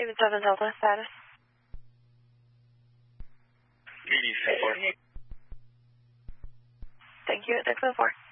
David 7 Delta, status. 84. Thank you, Dixon 4.